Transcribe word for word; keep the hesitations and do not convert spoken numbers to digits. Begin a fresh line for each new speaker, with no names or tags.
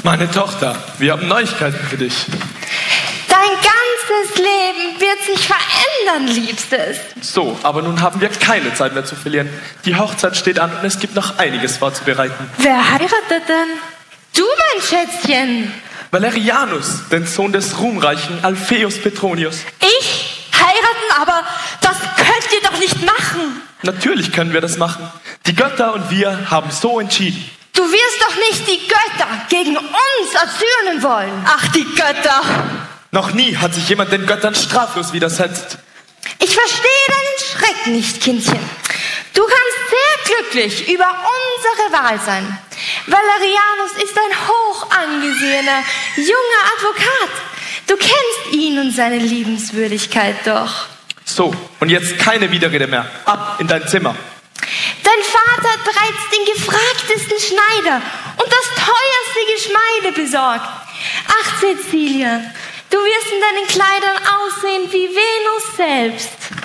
Meine Tochter, wir haben Neuigkeiten für dich.
Dein ganzes Leben wird sich verändern, Liebstes.
So, aber nun haben wir keine Zeit mehr zu verlieren. Die Hochzeit steht an und es gibt noch einiges vorzubereiten.
Wer heiratet denn? Du, mein Schätzchen.
Valerianus, den Sohn des ruhmreichen Alpheus Petronius.
Ich heiraten? Aber das könnt ihr doch nicht machen.
Natürlich können wir das machen. Die Götter und wir haben so entschieden.
Du wirst doch nicht die Götter gegen uns erzürnen wollen. Ach, die Götter.
Noch nie hat sich jemand den Göttern straflos widersetzt.
Ich verstehe deinen Schreck nicht, Kindchen. Du kannst sehr glücklich über unsere Wahl sein. Valerianus ist ein hoch angesehener, junger Advokat. Du kennst ihn und seine Liebenswürdigkeit doch.
So, und jetzt keine Widerrede mehr. Ab in dein Zimmer.
Dein Vater hat bereits den gefragtesten Schneider und das teuerste Geschmeide besorgt. Ach, Cecilia, du wirst in deinen Kleidern aussehen wie Venus selbst.